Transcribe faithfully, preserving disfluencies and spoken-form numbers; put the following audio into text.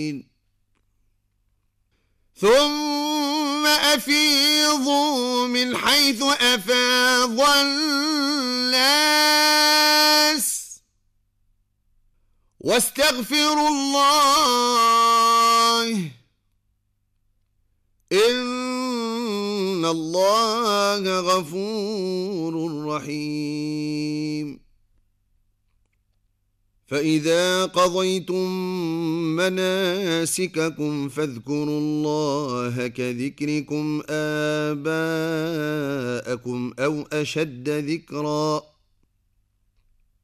ثم أفيضوا من حيث أفاض الناس واستغفروا الله إن الله غفور رحيم. فإذا قضيتم مناسككم فاذكروا الله كذكركم آباءكم أو أشد ذكرًا